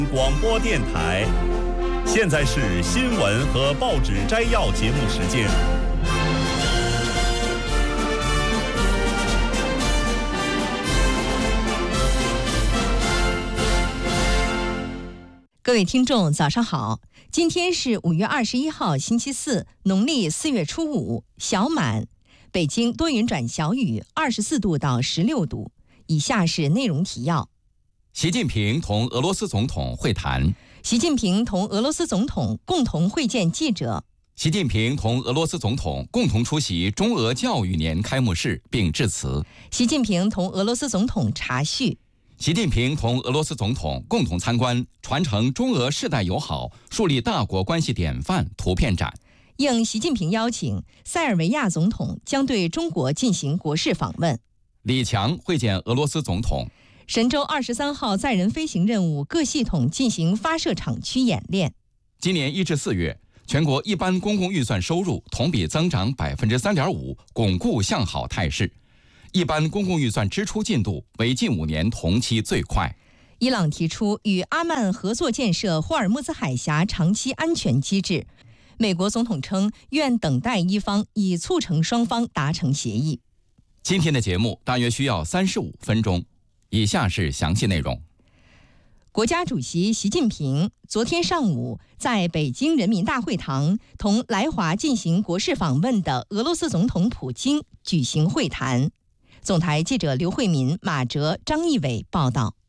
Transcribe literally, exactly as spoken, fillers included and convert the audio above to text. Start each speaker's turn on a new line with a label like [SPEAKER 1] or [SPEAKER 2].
[SPEAKER 1] 广播电台，现在是新闻和报纸摘要节目时间。
[SPEAKER 2] 各位听众，早上好！今天是五月二十一号，星期四，农历四月初五，小满。北京多云转小雨，二十四度到十六度。以下是内容提要：
[SPEAKER 3] 习近平同俄罗斯总统会谈。
[SPEAKER 2] 习近平同俄罗斯总统共同会见记者。
[SPEAKER 3] 习近平同俄罗斯总统共同出席中俄教育年开幕式并致辞。
[SPEAKER 2] 习近平同俄罗斯总统茶叙。
[SPEAKER 3] 习近平同俄罗斯总统共同参观传承中俄世代友好、树立大国关系典范图片展。
[SPEAKER 2] 应习近平邀请，塞尔维亚总统将对中国进行国事访问。
[SPEAKER 3] 李强会见俄罗斯总统。
[SPEAKER 2] 神舟二十三号载人飞行任务各系统进行发射场区演练。
[SPEAKER 3] 今年一至四月，全国一般公共预算收入同比增长百分之三点五，巩固向好态势。一般公共预算支出进度为近五年同期最快。
[SPEAKER 2] 伊朗提出与阿曼合作建设霍尔木兹海峡长期安全机制。美国总统称愿等待一方，以促成双方达成协议。
[SPEAKER 3] 今天的节目大约需要三十五分钟。以下是详细内容。
[SPEAKER 2] 国家主席习近平昨天上午在北京人民大会堂同来华进行国事访问的俄罗斯总统普京举行会谈。总台记者刘慧民、马哲、张义伟报道。